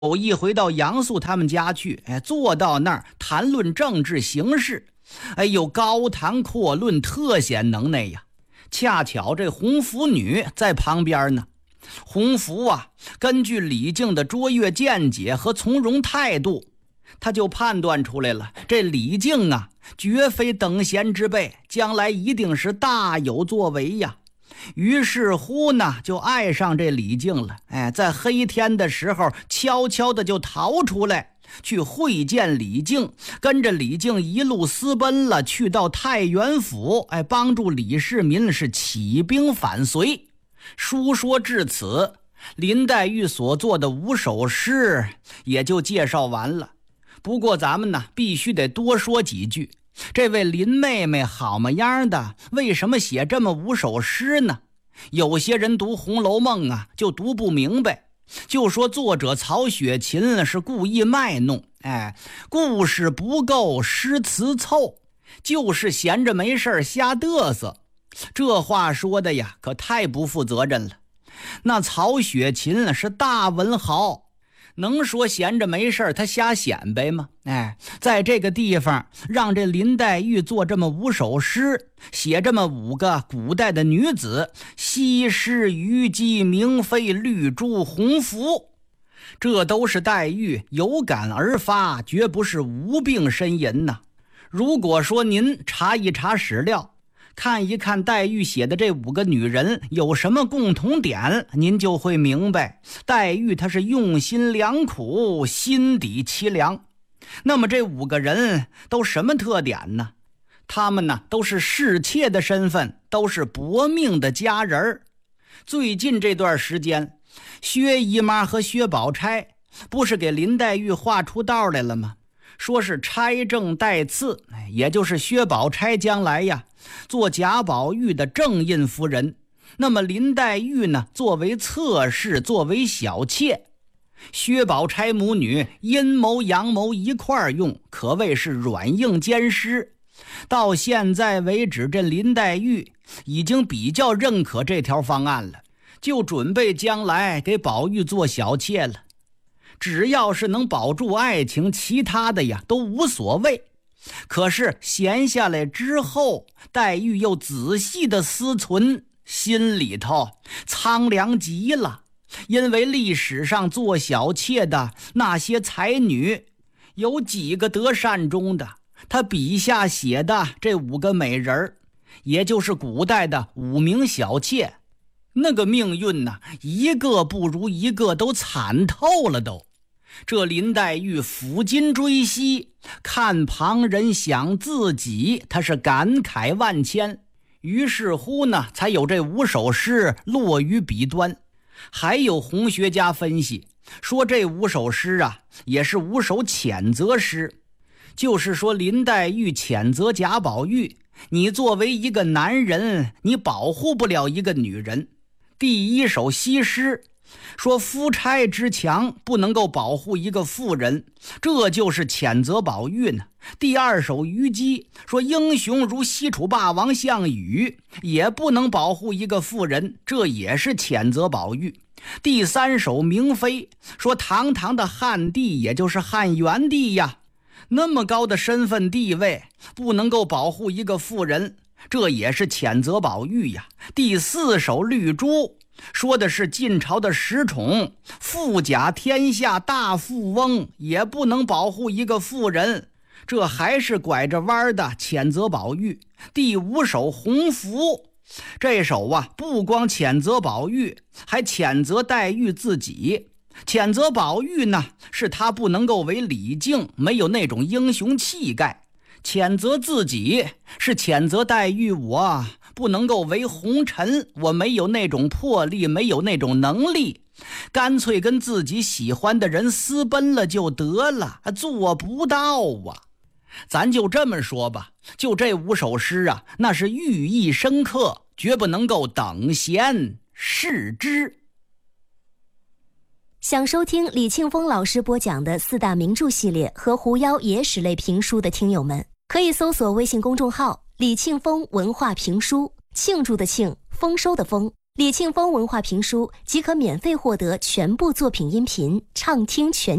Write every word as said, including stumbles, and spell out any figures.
一回到杨素他们家去，哎，坐到那儿谈论政治形势，哎呦，高谈阔论，特显能耐呀。恰巧这红拂女在旁边呢。红拂啊，根据李靖的卓越见解和从容态度，他就判断出来了，这李靖啊，绝非等闲之辈，将来一定是大有作为呀。于是乎呢，就爱上这李靖了。哎，在黑天的时候，悄悄的就逃出来，去会见李靖，跟着李靖一路私奔了，去到太原府，哎，帮助李世民是起兵反隋。书说至此，林黛玉所做的五首诗也就介绍完了。不过咱们呢，必须得多说几句。这位林妹妹好么样的，为什么写这么五首诗呢？有些人读《红楼梦》啊，就读不明白，就说作者曹雪芹是故意卖弄，哎，故事不够，诗词凑，就是闲着没事瞎嘚瑟。这话说的呀，可太不负责任了。那曹雪芹是大文豪，能说闲着没事他瞎显摆吗？哎，在这个地方让这林黛玉做这么五首诗，写这么五个古代的女子，西施、虞姬、明妃、绿珠、红拂，这都是黛玉有感而发，绝不是无病呻吟呐。如果说您查一查史料，看一看黛玉写的这五个女人有什么共同点，您就会明白，黛玉她是用心良苦，心底凄凉。那么这五个人都什么特点呢？他们呢都是侍妾的身份，都是薄命的佳人。最近这段时间，薛姨妈和薛宝钗不是给林黛玉画出道来了吗？说是钗正带刺，也就是薛宝钗将来呀做贾宝玉的正印夫人。那么林黛玉呢，作为侧室，作为小妾，薛宝钗母女阴谋阳谋一块用，可谓是软硬兼施。到现在为止，这林黛玉已经比较认可这条方案了，就准备将来给宝玉做小妾了。只要是能保住爱情，其他的呀都无所谓。可是闲下来之后，黛玉又仔细的思忖，心里头苍凉极了。因为历史上做小妾的那些才女，有几个得善终的？他笔下写的这五个美人，也就是古代的五名小妾，那个命运呢，一个不如一个，都惨透了都。这林黛玉抚今追昔，看旁人想自己，她是感慨万千。于是乎呢，才有这五首诗落于笔端。还有红学家分析说，这五首诗啊，也是五首谴责诗，就是说林黛玉谴责贾宝玉，你作为一个男人，你保护不了一个女人。第一首西施说夫差之强不能够保护一个妇人，这就是谴责宝玉呢。第二首虞姬说英雄如西楚霸王项羽也不能保护一个妇人，这也是谴责宝玉。第三首明妃说堂堂的汉帝，也就是汉元帝呀，那么高的身份地位，不能够保护一个妇人，这也是谴责宝玉呀。第四首绿珠说的是晋朝的实宠，富甲天下大富翁也不能保护一个妇人，这还是拐着弯的谴责宝玉。第五首红拂，这首啊不光谴责宝玉，还谴责黛玉自己。谴责宝玉呢，是他不能够为李靖，没有那种英雄气概；谴责自己是谴责黛玉，我不能够为红尘，我没有那种魄力，没有那种能力，干脆跟自己喜欢的人私奔了就得了，做不到啊。咱就这么说吧，就这五首诗啊，那是寓意深刻，绝不能够等闲视之。 想收听李庆峰老师播讲的四大名著系列和狐妖野史类评书的听友们，可以搜索微信公众号李庆峰文化评书，庆祝的庆，丰收的丰。 李庆峰文化评书即可免费获得全部作品音频，畅听全